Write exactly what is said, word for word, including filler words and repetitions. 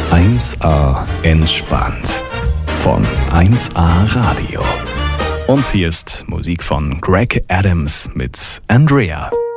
eins A entspannt von eins A Radio. Und hier ist Musik von Greg Adams mit Andrea.